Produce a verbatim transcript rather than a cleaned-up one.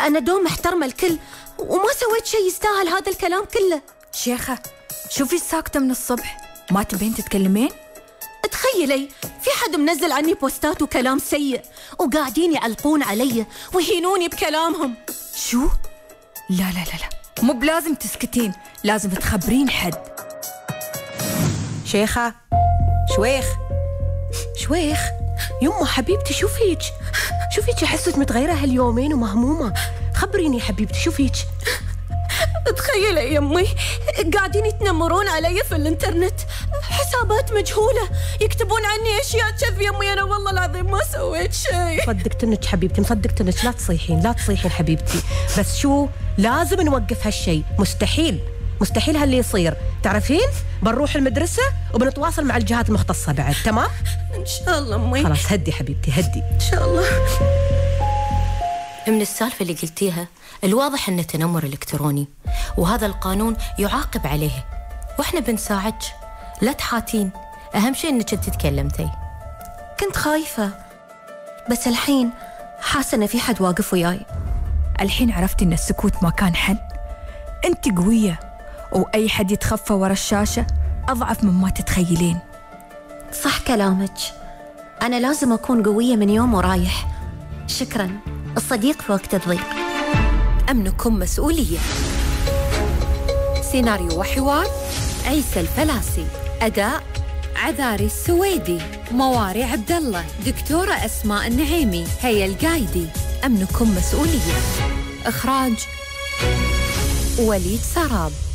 أنا دوم محترمة الكل وما سويت شيء يستاهل هذا الكلام كله. شيخة شوفي ساكتة من الصبح، ما تبين تتكلمين؟ تخيلي في حد منزل عني بوستات وكلام سيء وقاعدين يعلقون علي ويهينوني بكلامهم. شو؟ لا لا لا لا، مو بلازم تسكتين، لازم تخبرين حد. شيخة شويخ شويخ يمه حبيبتي شو فيك؟ شو فيك حسك متغيرة هاليومين ومهمومة؟ خبريني حبيبتي شو فيك؟ تخيلي يا يمي قاعدين يتنمرون علي في الانترنت، حسابات مجهولة يكتبون عني اشياء كذب. يمي انا والله العظيم ما سويت شيء. مصدقتنك حبيبتي مصدقتنك، لا تصيحين لا تصيحين حبيبتي، بس شو لازم نوقف هالشيء، مستحيل مستحيل هاللي يصير، تعرفين؟ بنروح المدرسة وبنتواصل مع الجهات المختصة بعد، تمام؟ ان شاء الله امي. خلاص هدي حبيبتي هدي ان شاء الله. من السالفة اللي قلتيها الواضح انه تنمر الكتروني وهذا القانون يعاقب عليه، واحنا بنساعدك، لا تحاتين، اهم شيء انك انت تكلمتي. كنت خايفة بس الحين حاسة ان في حد واقف وياي. الحين عرفتي ان السكوت ما كان حل؟ انت قوية واي حد يتخفى ورا الشاشة اضعف مما تتخيلين. صح كلامك، انا لازم اكون قوية من يوم ورايح. شكرا، الصديق في وقت الضيق. أمنكم مسؤولية. سيناريو وحوار عيسى الفلاسي، أداء عذاري السويدي، مواري عبد الله، دكتورة أسماء النعيمي، هيا القايدي. أمنكم مسؤولية. إخراج وليد سراب.